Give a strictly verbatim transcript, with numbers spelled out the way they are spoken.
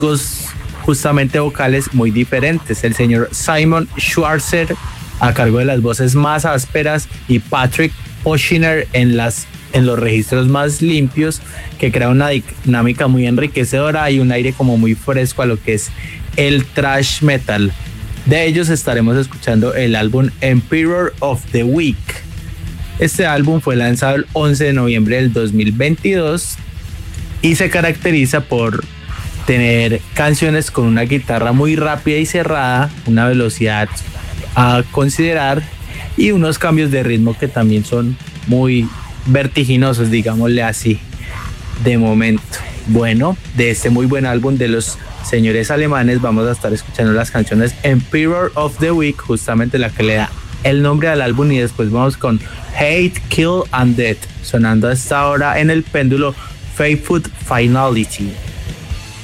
justamente vocales muy diferentes. El señor Simon Schwarzer a cargo de las voces más ásperas y Patrick Ochiner en las en los registros más limpios, que crea una dinámica muy enriquecedora y un aire como muy fresco a lo que es el thrash metal. De ellos estaremos escuchando el álbum Emperor of the Week. Este álbum fue lanzado el once de noviembre del dos mil veintidós y se caracteriza por tener canciones con una guitarra muy rápida y cerrada, una velocidad a considerar y unos cambios de ritmo que también son muy vertiginosos, digámosle así, de momento. Bueno, de este muy buen álbum de los señores alemanes vamos a estar escuchando las canciones Emperor of the Week, justamente la que le da el nombre al álbum, y después vamos con Hate, Kill and Death, sonando hasta ahora en el péndulo Faithful Finality.